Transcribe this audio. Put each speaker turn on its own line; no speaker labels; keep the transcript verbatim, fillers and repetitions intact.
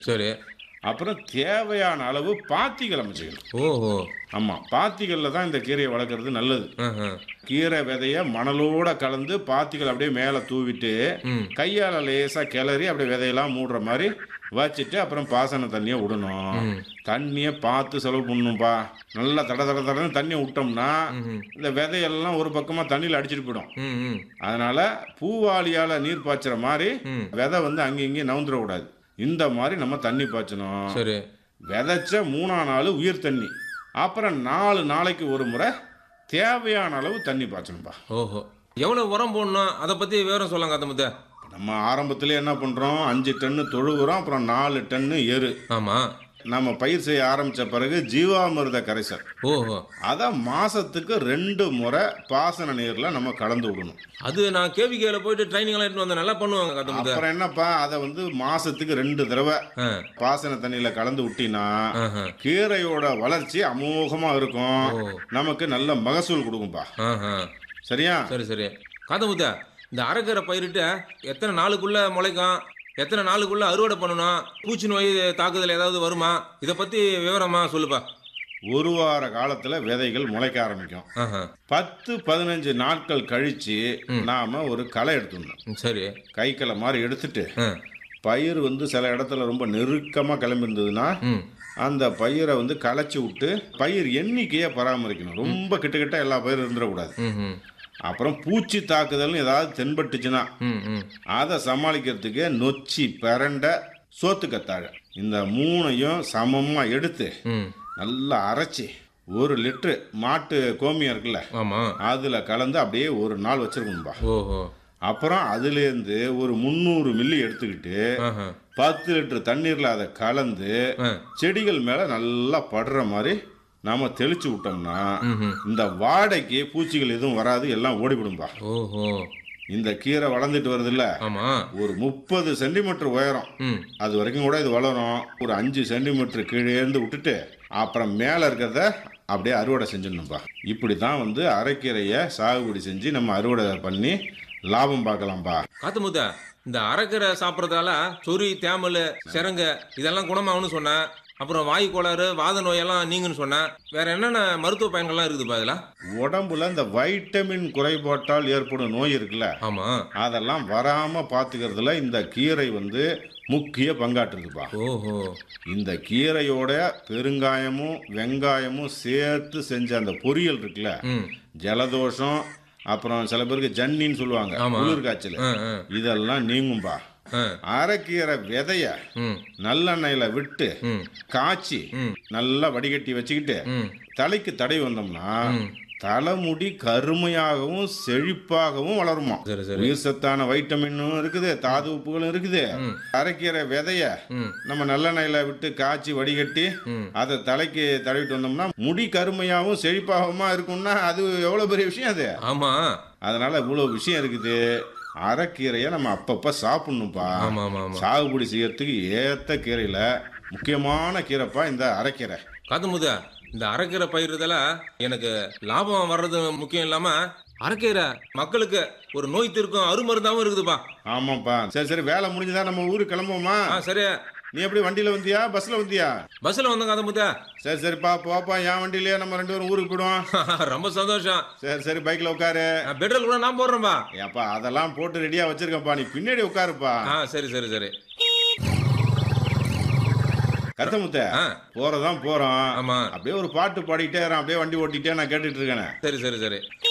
சரி.
அப்புறம் தேவையான அளவு பாத்திகள் அமைச்சுக்கணும்.
ஓஹோ!
ஆமா. பாத்திகள்ல தான் இந்த கீரைய வளர்க்கறது நல்லது.
ஆஹ.
கீரை விதைய மணலோட கலந்து பாத்திகள் அப்படியே மேல தூவிட்டு,
ம்.
கையால லேசா கிளறி அப்படியே விதையெல்லாம் மூடுற மாரி வச்சுட்டு, அப்புறம் பாசன தண்ணிய விடணும்.
ம்.
தண்ணிய பார்த்து செலவு பண்ணணும்பா. நல்லா தட தட தடன்னு தண்ணிய விட்டோம்னா,
ம்ஹ்ம்.
இந்த விதையெல்லாம் ஒரு பக்கமா தண்ணியில அடிச்சிட்டு போயிடும்.
ம், ம்.
அதனால பூவாளியால நீர் பாய்ச்சுற மாரி
ம்.
விதை வந்து அங்கேயும் இங்கேயும் நவுந்துறக்கூடாது. இந்த மாரி நம்ம தண்ணி பாய்ச்சணும்.
சரி.
விதைச்ச மூணாம் நாள் உயிர் தண்ணி. அப்புறம் நாலு நாளைக்கு ஒரு முறை தேவையான அளவு தண்ணி பாய்ச்சணும்பா.
ஓஹோ! எவ்வளவு உரம் போடணும்? அத பத்தி விவரம் சொல்லுங்க காத்தமுத்து.
நம்ம ஆரம்பத்திலே என்ன பண்றோம்? அஞ்சு டன்னு தொழு உரம், அப்புறம் நாலு டன்னு எரு.
ஆமா.
நம்ம பயிர் செய்ய ஆரம்பிச்ச பிறகு ஜீவாமிர்த கரைசல்.
ஓஹோ!
அத மாசத்துக்கு ரெண்டு முறை பாசன நீர்ல நம்ம கலந்து விடணும்.
அது நான் கேவிகேல போயிட்டு ட்ரைனிங் எல்லாம் எடுத்துட்டு வந்தேன். நல்லா பண்ணுவாங்க காத்தமுத்து.
அப்புறம் என்னப்பா, அதை வந்து மாசத்துக்கு ரெண்டு தடவை
ஆ.
பாசன தண்ணியில கலந்து விட்டினா
ஆஹா.
கீரையோட வளர்ச்சி அமோகமா இருக்கும்.
ஓ.
நமக்கு நல்ல மகசூல் கொடுக்கும்பா.
ஆஹா.
சரியா?
சரி, சரி. காத்தமுத்து, இந்த அரைக்கீரை பயிரிட்டு எத்தனை நாளுக்குள்ள முளைக்கும்? எத்தனை நாளுக்குள்ள அறுவடை பண்ணணும்? பூச்சி நோய் தாக்குதல் ஏதாவது வருமா? இத பத்தி விவரமா சொல்லுப்பா.
ஒரு வார காலத்துல விதைகள் முளைக்க ஆரம்பிக்கும்.
ஆஹா.
பத்து பதினஞ்சு நாட்கள் கழிச்சு நாம ஒரு களை எடுத்துடணும்.
ம், சரி.
கை களை மாதிரி எடுத்துட்டு
ஆ.
பயிர் வந்து சில இடத்துல ரொம்ப நெருக்கமா கிளம்பி இருந்ததுன்னா
ம்.
அந்த பயிரை வந்து களைச்சி விட்டு பயிர் எண்ணிக்கையை பராமரிக்கணும். ரொம்ப கிட்ட கிட்ட எல்லா பயிரும் இருந்துடக்கூடாது.
ம், ம்.
அப்புறம் பூச்சி தாக்குதல்னு ஏதாவது தென்பட்டுச்சுன்னா
ம், ம்.
அதை சமாளிக்கிறதுக்கு நொச்சி பிரண்ட சோத்துக்கத்தாழை இந்த மூணையும் சமமா எடுத்து
ம்.
நல்லா அரைச்சி ஒரு லிட்டரு மாட்டு கோமியம் இருக்குல்ல,
ஆமா.
அதுல கலந்து அப்படியே ஒரு நாள் வச்சிருக்கணும்பா.
ஓஹோ!
அப்புறம் அதுலேருந்து ஒரு முந்நூறு மில்லி எடுத்துக்கிட்டு
ஆஹா.
பத்து லிட்டர் தண்ணீர்ல அதை கலந்து
ஆ.
செடிகள் மேல நல்லா படுற மாதிரி நாம தெளிச்சு விட்டோம்னா
ம்ஹும்.
இந்த வாடைக்கு பூச்சிகள் எதுவும் வராது, எல்லாம் ஓடிவிடும்பா.
ஓஹோ!
இந்த கீரை வளர்ந்துட்டு வருதுல்ல,
ஆமா.
ஒரு முப்பது சென்டிமீட்டர் உயரம்,
ம்.
அது வரைக்கும் கூட இது வளரும். ஒரு அஞ்சு சென்டிமீட்டர் கீழே இருந்து விட்டுட்டு அப்புறம் மேலே இருக்கிறத அப்படியே அறுவடை செஞ்சிடணும்பா. இப்படி தான் வந்து அரைக்கீரையை சாகுபடி செஞ்சு நம்ம அறுவடை பண்ணி லாபம் பார்க்கலாம்பா.
காத்தமுத்த, இந்த அரைக்கீரை சாப்பிட்றதால சொறி, தேமல், சிரங்கு இதெல்லாம் குணமாகும்னு சொன்னேன். அப்புறம் வாயு கோளாறு, வாத நோயெல்லாம் நீங்குன்னு சொன்னேன். வேற என்னென்ன மருத்துவ பயன்கள்லாம் இருக்குதுப்பா இதில்?
உடம்புல இந்த வைட்டமின் குறைபாட்டால் ஏற்படும் நோய் இருக்குல்ல,
ஆமா.
அதெல்லாம் வராம பாத்துக்கிறதுல இந்த கீரை வந்து முக்கிய பங்காற்றுதுப்பா.
ஓஹோ!
இந்த கீரையோட பெருங்காயமும் வெங்காயமும் சேர்த்து செஞ்ச அந்த பொரியல் இருக்குல்ல,
ம்.
ஜலதோஷம், அப்புறம் சில பேருக்கு ஜன்னின்னு சொல்லுவாங்க,
ஆமா.
குளிர் காய்ச்சல்,
ஆ, ஆ.
இதெல்லாம் நீங்கும்பா.
ஆ.
அரைக்கீரை விதைய
ம்.
நல்லெண்ணெயில விட்டு
ம்.
காய்ச்சி
ம்.
நல்லா வடிகட்டி வச்சுக்கிட்டு
ம்.
தலைக்கு தடவி வந்தோம்னா
ம்.
தலைமுடி கருமையாகவும் செழிப்பாகவும் வளருமா.
சரி, சரி.
உயிர் சத்தான வைட்டமினும் இருக்குது, தாது உப்புகளும் இருக்குது.
ம்.
அரைக்கீரை விதைய
ம்.
நம்ம நல்லெண்ணெயில விட்டு காய்ச்சி வடிகட்டி
ம்.
அதை தலைக்கு தடவிட்டு வந்தோம்னா முடி கருமையாகவும் செழிப்பாகவுமா இருக்கும்னா அது எவ்வளவு பெரிய விஷயம் அது.
ஆமா.
அதனால இவ்வளவு விஷயம் இருக்குது. அரைக்கீரையை நம்ம அப்பப்ப சாப்பிடணும்ப்பா.
ஆமா, ஆமா, ஆமா.
சாகுபடி செய்யறதுக்கு ஏத்த கீரையில முக்கியமான கீரைப்பா இந்த அரைக்கீரை.
காத்தமுத்த, இந்த அரைக்கீரை பயிர்றதால எனக்கு லாபம் வர்றது முக்கியம் இல்லாம அரைக்கீரை மக்களுக்கு ஒரு நோய் தீர்க்கும் அருமருந்தாவும் இருக்குதுப்பா.
ஆமாப்பா. சரி சரி, வேலை முடிஞ்சுதா நம்ம ஊருக்கு கிளம்புவோமா?
ஆ, சரி.
நீ எப்படி வண்டியில வந்தியா பஸ்ல வந்தியா?
பஸ்ல வந்தோம் காத்தமுத்த.
சரி சரிப்பா, போப்பா, என் வண்டியிலேயே நம்ம ரெண்டு பேரும் ஊருக்கு போயிடுவோம்.
ரொம்ப சந்தோஷம்.
சரி சரி, பைக்ல உட்காரு.
பெட்ரோல் கூட நான் போடுறேன்பா.
ஏப்பா அதெல்லாம் போட்டு ரெடியா வச்சிருக்கப்பா, நீ பின்னாடி உட்காருப்பா.
ஆ, சரி சரி சரி.
கத்தமுத்த,
ஆ.
போறதான் போறோம்.
ஆமா.
அப்படியே ஒரு பாட்டு பாடிக்கிட்டே இருக்கேன், அப்படியே வண்டி ஓட்டிட்டே நான் கேட்டுட்டு இருக்கேன்.
சரி சரி சரி.